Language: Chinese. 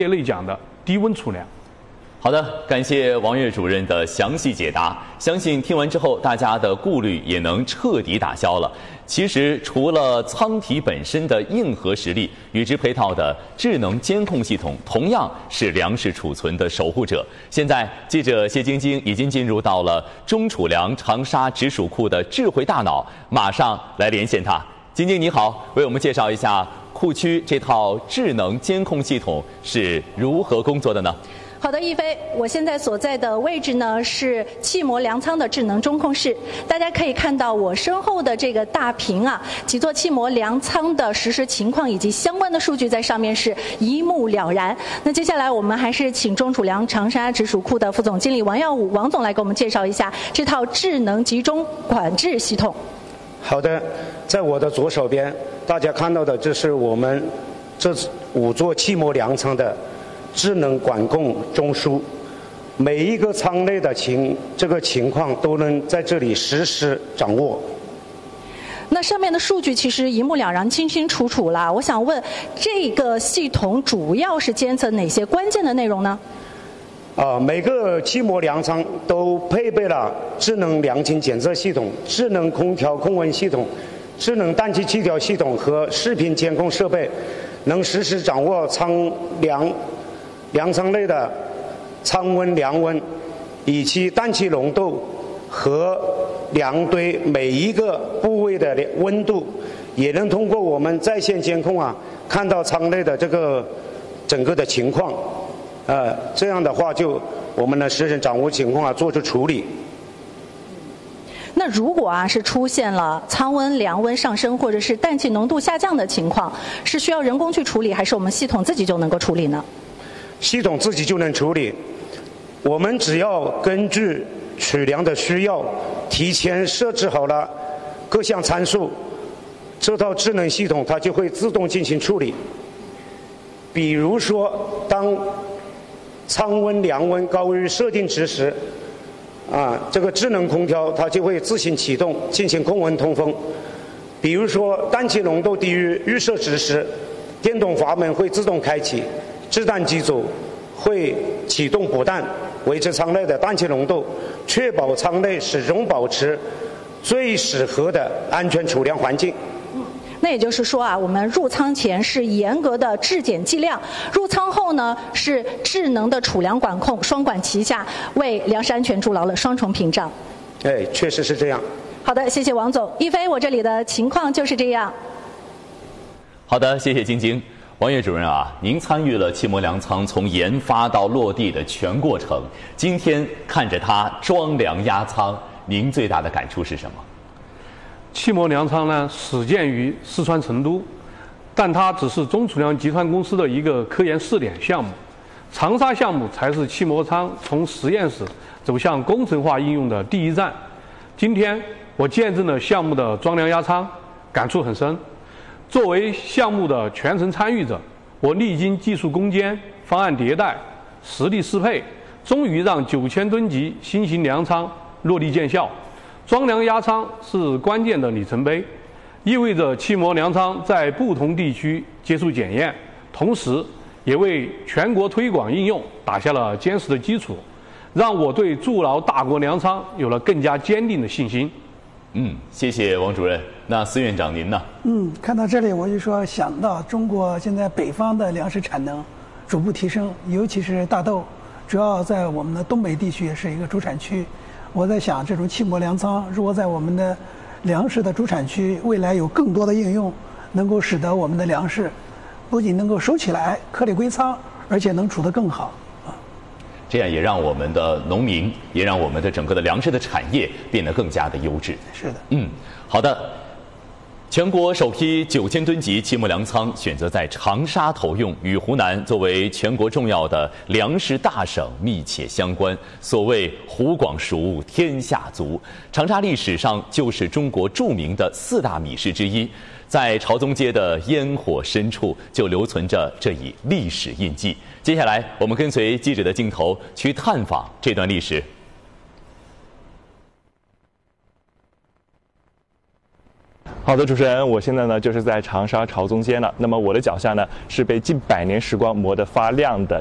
业内讲的低温储粮。 好的，感谢王悦主任的详细解答。相信听完之后，大家的顾虑也能彻底打消了。其实，除了舱体本身的硬核实力，与之配套的智能监控系统，同样是粮食储存的守护者。现在，记者谢晶晶已经进入到了中储粮长沙直属库的智慧大脑，马上来连线他。晶晶你好，为我们介绍一下库区这套智能监控系统是如何工作的呢？ 好的，一飞，我现在所在的位置呢是气膜粮仓的智能中控室。大家可以看到我身后的这个大屏啊，几座气膜粮仓的实时情况以及相关的数据在上面是一目了然。那接下来我们还是请中储粮长沙直属库的副总经理王耀武王总来给我们介绍一下这套智能集中管制系统。 好的，在我的左手边，大家看到的这是我们这5座气膜粮仓的智能管控中枢，每一个舱内的这个情况都能在这里实时掌握。 那上面的数据其实一目了然、清清楚楚啦。我想问，这个系统主要是监测哪些关键的内容呢？ 每个气膜粮仓都配备了智能粮情检测系统、智能空调控温系统、智能氮气气调系统和视频监控设备，能实时掌握粮仓内的舱温、粮温，以及氮气浓度和粮堆每一个部位的温度，也能通过我们在线监控看到舱内的这个整个的情况。这样的话我们呢实时掌握情况做出处理。 那如果是出现了舱温、粮温上升或者是氮气浓度下降的情况，是需要人工去处理，还是我们系统自己就能够处理呢？ 系统自己就能处理，我们只要根据取粮的需要，提前设置好了各项参数，这套智能系统它就会自动进行处理。比如说，当舱温、粮温高于设定值时，这个智能空调它就会自行启动进行控温通风。比如说氮气浓度低于预设值时，电动阀门会自动开启，制氮机组会启动补氮，维持舱内的氮气浓度，确保舱内始终保持最适合的安全储粮环境。 那也就是说我们入仓前是严格的质检计量，入仓后呢是智能的储粮管控，双管齐下，为粮食安全筑牢了双重屏障。 确实是这样。 好的，谢谢王总。一飞，我这里的情况就是这样。 好的，谢谢晶晶。王悦主任您参与了气膜粮仓从研发到落地的全过程，今天看着它装粮压仓，您最大的感触是什么？ 气膜粮仓呢，始建于四川成都，但它只是中储粮集团公司的一个科研试点项目。长沙项目才是气膜仓从实验室走向工程化应用的第一站。今天我见证了项目的装粮压仓，感触很深。作为项目的全程参与者，我历经技术攻坚、方案迭代、实地适配，终于让9000吨级新型粮仓落地见效。装粮压仓是关键的里程碑，意味着气膜粮仓在不同地区接受检验，同时也为全国推广应用打下了坚实的基础，让我对筑牢大国粮仓有了更加坚定的信心。 谢谢王主任。那司院长您呢？ 看到这里我就说想到中国现在北方的粮食产能逐步提升，尤其是大豆，主要在我们的东北地区也是一个主产区。我在想，这种气膜粮仓如果在我们的粮食的主产区未来有更多的应用，能够使得我们的粮食不仅能够收起来颗粒归仓，而且能储得更好。 这样也让我们的农民，也让我们的整个的粮食的产业变得更加的优质。 是的。 好的。全国首批9000吨级气膜粮仓选择在长沙投用，与湖南作为全国重要的粮食大省密切相关。所谓湖广熟，天下足。长沙历史上就是中国著名的4大米市之一，在朝宗街的烟火深处就留存着这一历史印记。接下来，我们跟随记者的镜头去探访这段历史。 好的，主持人，我现在呢就是在长沙朝宗街了。那么我的脚下呢是被近100年时光磨得发亮的